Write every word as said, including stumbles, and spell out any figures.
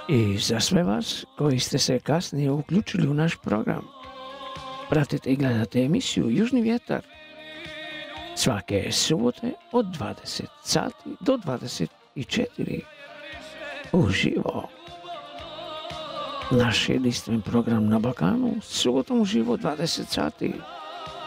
I za sve vas koji ste se kasnije uključili u naš program, pratite i gledate emisiju Južni vjetar svake subote od dvadeset sati do dvadeset četiri uživo. Naš jedinstven program na Balkanu subotom uživo dvadeset sati.